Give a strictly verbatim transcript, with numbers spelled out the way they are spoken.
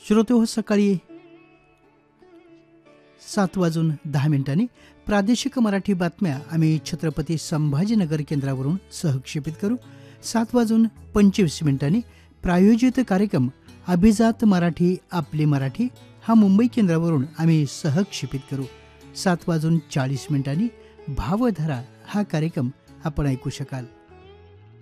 श्रोते हो, सकाळी सात वाजून दहा मिनिटांनी प्रादेशिक मराठी बातम्या आम्ही छत्रपती संभाजीनगर केंद्रावरून सहक्षेपित करू. सात वाजून पंचवीस मिनिटांनी प्रायोजित कार्यक्रम अभिजात मराठी आपली मराठी हा मुंबई केंद्रावरून आम्ही सहक्षेपित करू. सात वाजून चाळीस मिनिटांनी भावधारा हा कार्यक्रम आपण ऐकू शकाल.